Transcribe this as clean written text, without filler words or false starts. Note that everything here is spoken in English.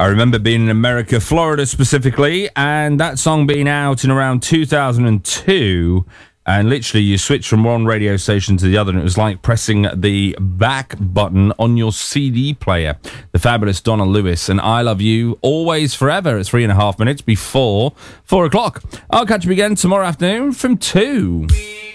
I remember being in America, Florida specifically, and that song being out in around 2002. And literally, you switch from one radio station to the other, and it was like pressing the back button on your CD player. The fabulous Donna Lewis and I Love You, Always Forever. It's 3.5 minutes before 4 o'clock. I'll catch you again tomorrow afternoon from 2.